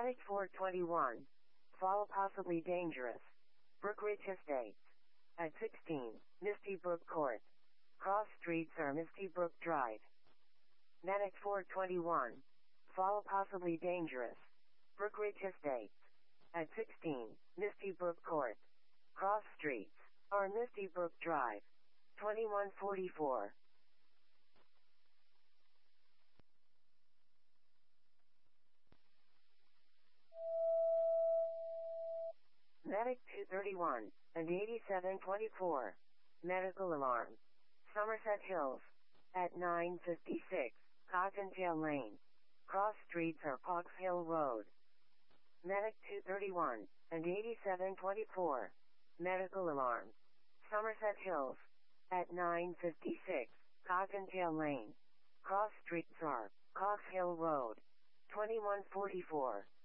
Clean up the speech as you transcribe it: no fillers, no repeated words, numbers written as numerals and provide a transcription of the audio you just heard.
Medic 421. Fall possibly dangerous. Brookridge Estates. At 16, Misty Brook Court. Cross streets or Misty Brook Drive. Medic 421. Fall possibly dangerous. Brookridge Estates. At 16, Misty Brook Court. Cross streets or Misty Brook Drive. 2144. Medic 231 and 8724. Medical alarm. Somerset Hills. At 956, Cottontail Lane. Cross streets or Pox Hill Road. Medic 231 and 8724. Medical alarm. Somerset Hills. At 956, Cottontail Lane. Cross streets or Cox Hill Road. 2144.